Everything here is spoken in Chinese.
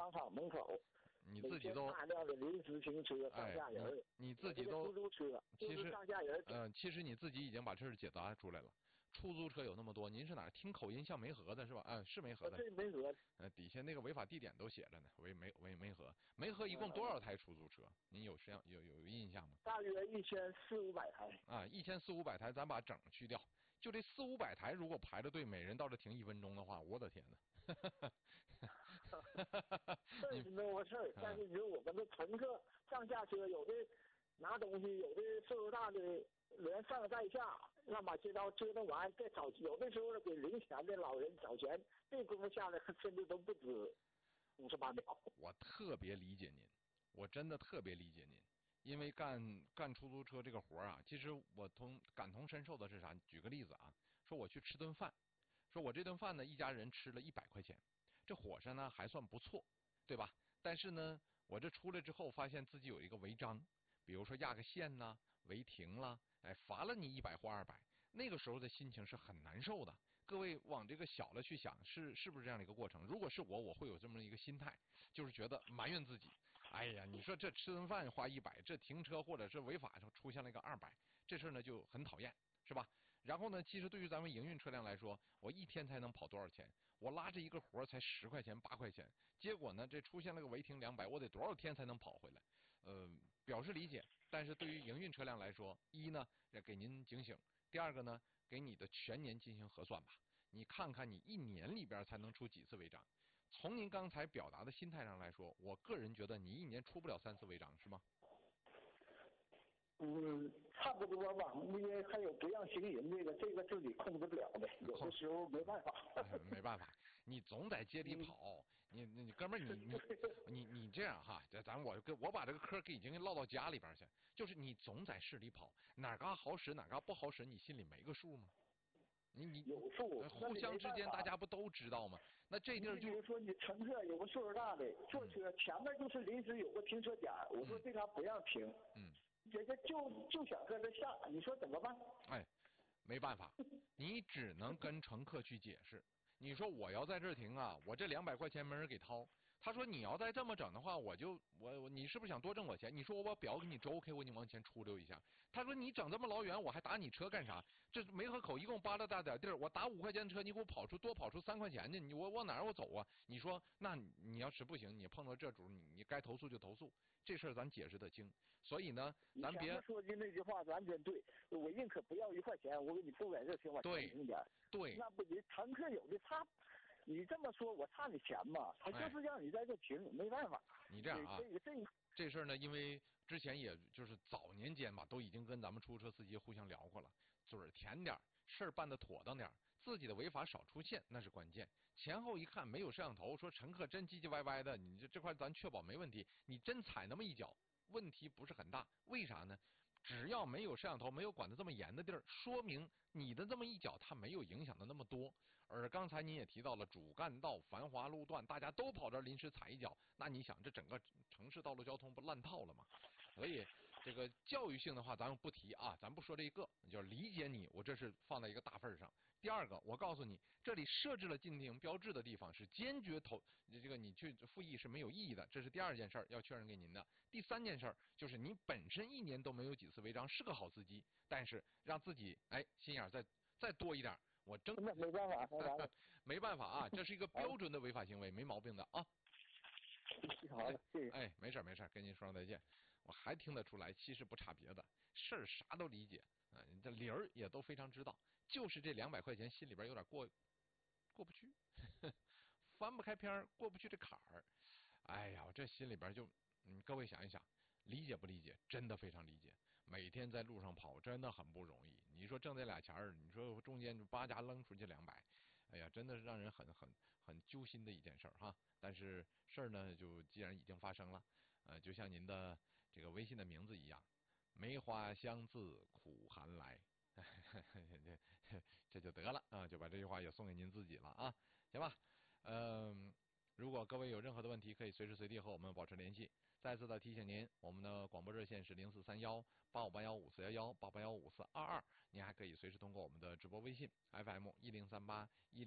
商场门口。 你自己都大量的临时停车上下人， 你自己都出租车， 其实上下人， 其实你自己已经把这事解答出来了。出租车有那么多，您是哪儿？听口音像梅河的是吧？是梅河的。 对，梅河。 底下那个违法地点都写着呢，梅河。梅河一共多少台出租车？您有印象吗？ 大约1400-500台。 啊，1400-500台，咱把整去掉，就这400-500台，如果排着队，每人到这停1分钟的话，我的天哪！ 这是那么回事儿，但是你说我们的乘客上下车，有的拿东西，有的岁数大的连上带下，让把街道折腾完再找，有的时候给零钱的老人找钱，这功夫下来甚至都不止58秒。 我特别理解您，我真的特别理解您，因为干出租车这个活啊，其实我感同身受的是啥？举个例子啊，说我去吃顿饭，说我这顿饭呢，一家人吃了100块钱。这伙食呢还算不错，对吧？但是呢，我这出来之后发现自己有一个违章，比如说压个线呐、违停啦，哎，罚了你100或200，那个时候的心情是很难受的。各位往这个小了去想，是不是这样的一个过程？如果是我会有这么一个心态，就是觉得埋怨自己。哎呀，你说这吃顿饭花100，这停车或者是违法出现了一个200，这事呢就很讨厌。是吧？然后呢，其实对于咱们营运车辆来说，我一天才能跑多少钱？我拉这一个活才10块钱、8块钱，结果呢，这出现了个违停200，我得多少天才能跑回来？表示理解。但是对于营运车辆来说，一呢，给您警醒；第二个呢，给你的全年进行核算吧。你看看你一年里边才能出几次违章？从您刚才表达的心态上来说，我个人觉得你一年出不了3次违章，是吗？ 差不多吧，因为还有不让行人这个自己控制不了的，有的时候没办法。 没办法，你总在街里跑，你哥们儿，你这样哈，我把这个嗑给已经唠到家里边去，就是你总在市里跑，哪嘎好使哪嘎不好使，你心里没个数吗？你有数， 互相之间大家不都知道吗？那这地儿就比如说你乘客有个岁数大的坐车，前面就是临时有个停车点，我说这嘎不让停，人家就想搁这下，你说怎么办？ 哎，没办法，你只能跟乘客去解释。你说我要在这儿停啊，我这200块钱没人给掏。他说你要再这么整的话，你是不是想多挣我钱？你说我把表给你周 K， 我给你往前出溜一下。他说你整这么老远，我还打你车干啥？这梅河口一共扒拉大点地儿，我打5块钱的车，你给我多跑出3块钱去，我往哪儿我走啊？你说那你要是不行，你碰到这主，你该投诉就投诉，这事儿咱解释得清。所以呢，咱别说句那句话完全对，我宁可不要1块钱，我给你不在这停，我停点。 对， 那不你乘客有的差。你这么说，我差你钱嘛？他就是让你在这停，没办法。 你这样啊，这事儿呢，因为之前也就是早年间吧，都已经跟咱们出租车司机互相聊过了，嘴儿甜点，事儿办得妥当点，自己的违法少出现，那是关键。前后一看没有摄像头，说乘客真唧唧歪歪的，你这块咱确保没问题。你真踩那么一脚，问题不是很大。为啥呢？只要没有摄像头，没有管得这么严的地儿，说明你的这么一脚，它没有影响的那么多。而刚才您也提到了主干道、繁华路段，大家都跑这儿临时踩一脚，那你想这整个城市道路交通不烂套了吗？所以这个教育性的话，咱们不提啊，咱不说这一个，就是理解你，我这是放在一个大份上。第二个，我告诉你，这里设置了禁停标志的地方是坚决这个你去复议是没有意义的，这是第二件事要确认给您的。第三件事就是你本身一年都没有几次违章，是个好司机，但是让自己心眼再多一点，我真的没办法， 没办法啊，这是一个标准的违法行为，没毛病的啊。 好了，谢谢。 哎，没事，跟您说声再见。我还听得出来，其实不差别的事儿，啥都理解啊，这理儿也都非常知道，就是这200块钱心里边有点过不去，翻不开篇，过不去这坎儿。哎呀，我这心里边就，各位想一想。理解不理解？真的非常理解。每天在路上跑，真的很不容易。你说挣这俩钱儿，你说中间8家扔出去200，哎呀，真的是让人很揪心的一件事儿哈。但是事儿呢，就既然已经发生了，就像您的这个微信的名字一样，梅花香自苦寒来，这就得了啊，就把这句话也送给您自己了啊，行吧？如果各位有任何的问题，可以随时随地和我们保持联系。再次的提醒您，我们的广播热线是04318581541188155422，您还可以随时通过我们的直播微信 FM1038